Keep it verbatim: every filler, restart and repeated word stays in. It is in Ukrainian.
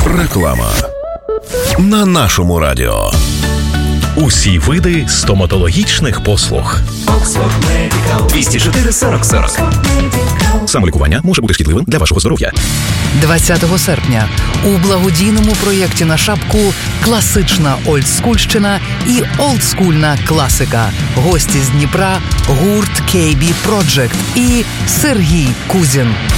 Реклама на нашому радіо. Усі види стоматологічних послуг. двісті чотири сорок сорок. Самолікування може бути шкідливим для вашого здоров'я. двадцятого серпня у благодійному проєкті на шапку класична олдскульщина і олдскульна класика. Гості з Дніпра, гурт кей бі Project і Сергій Кузін.